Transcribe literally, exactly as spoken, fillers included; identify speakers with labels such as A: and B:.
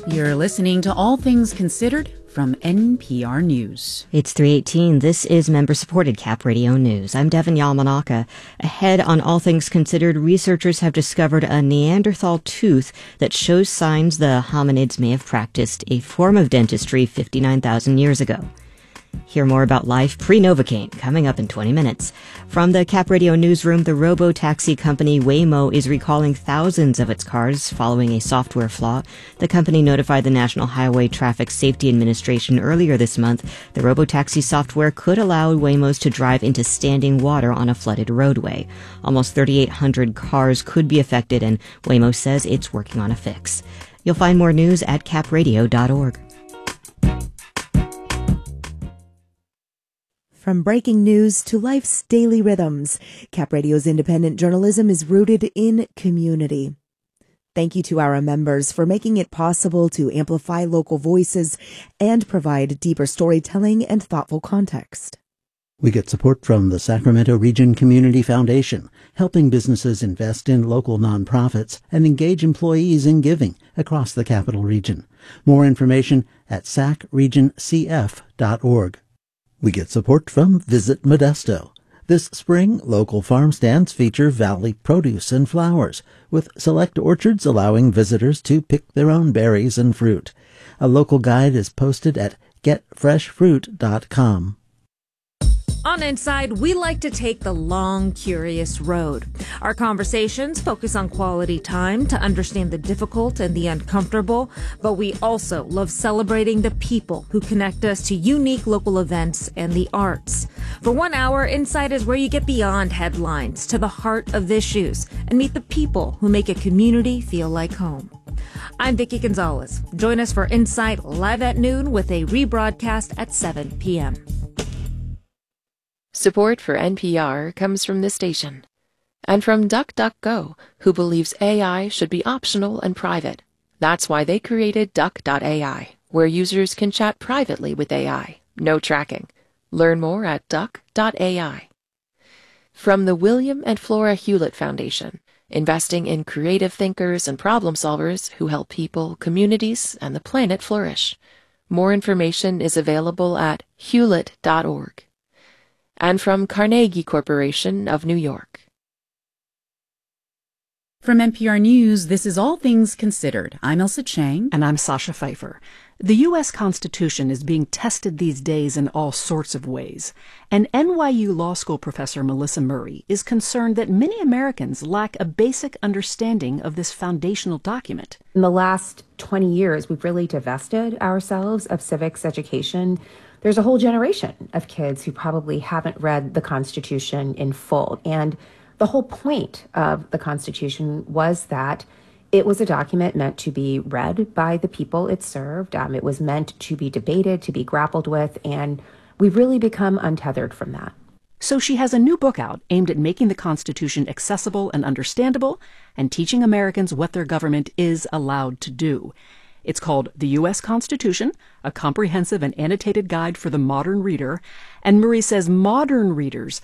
A: You're listening to All Things Considered from N P R News.
B: It's three eighteen. This is member-supported Cap Radio News. I'm Devin Yamanaka. Ahead on All Things Considered, researchers have discovered a Neanderthal tooth that shows signs the hominids may have practiced a form of dentistry fifty-nine thousand years ago. Hear more about life pre-Novocaine coming up in twenty minutes. From the Cap Radio newsroom, the robo-taxi company Waymo is recalling thousands of its cars following a software flaw. The company notified the National Highway Traffic Safety Administration earlier this month. The robo-taxi software could allow Waymos to drive into standing water on a flooded roadway. Almost thirty-eight hundred cars could be affected, and Waymo says it's working on a fix. You'll find more news at cap radio dot org.
C: From breaking news to life's daily rhythms, Cap Radio's independent journalism is rooted in community. Thank you to our members for making it possible to amplify local voices and provide deeper storytelling and thoughtful context.
D: We get support from the Sacramento Region Community Foundation, helping businesses invest in local nonprofits and engage employees in giving across the Capital Region. More information at sac region c f dot org. We get support from Visit Modesto. This spring, local farm stands feature valley produce and flowers, with select orchards allowing visitors to pick their own berries and fruit. A local guide is posted at get fresh fruit dot com.
E: On Inside, we like to take the long, curious road. Our conversations focus on quality time to understand the difficult and the uncomfortable, but we also love celebrating the people who connect us to unique local events and the arts. For one hour, Inside is where you get beyond headlines to the heart of issues and meet the people who make a community feel like home. I'm Vicki Gonzalez. Join us for Insight live at noon with a rebroadcast at seven p.m.
F: Support for N P R comes from this station and from DuckDuckGo, who believes A I should be optional and private. That's why they created duck dot A I, where users can chat privately with A I. No tracking. Learn more at duck dot A I. From the William and Flora Hewlett Foundation, investing in creative thinkers and problem solvers who help people, communities, and the planet flourish. More information is available at hewlett dot org. And from Carnegie Corporation of New York.
A: From N P R News, this is All Things Considered. I'm Elsa Chang.
G: And I'm Sasha Pfeiffer. The U S Constitution is being tested these days in all sorts of ways. And N Y U Law School professor Melissa Murray is concerned that many Americans lack a basic understanding of this foundational document.
H: In the last twenty years, we've really divested ourselves of civics education. There's a whole generation of kids who probably haven't read the Constitution in full. And the whole point of the Constitution was that it was a document meant to be read by the people it served. Um, it was meant to be debated, to be grappled with, and we've really become untethered from that.
G: So she has a new book out aimed at making the Constitution accessible and understandable and teaching Americans what their government is allowed to do. It's called The U S Constitution, a comprehensive and annotated guide for the modern reader. And Murray says modern readers